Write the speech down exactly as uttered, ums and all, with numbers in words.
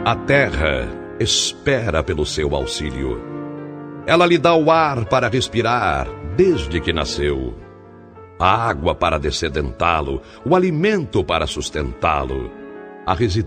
A terra espera pelo seu auxílio. Ela lhe dá o ar para respirar desde que nasceu, a água para descedentá-lo, o alimento para sustentá-lo, a residência